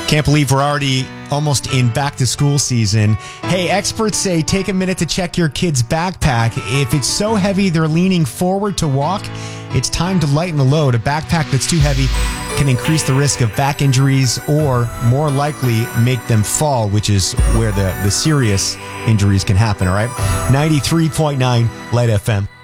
Can't believe we're already almost in back-to-school season. Hey, experts say take a minute to check your kid's backpack. If it's so heavy they're leaning forward to walk, it's time to lighten the load. A backpack that's too heavy can increase the risk of back injuries or more likely make them fall, which is where the serious injuries can happen, all right? 93.9 Light FM.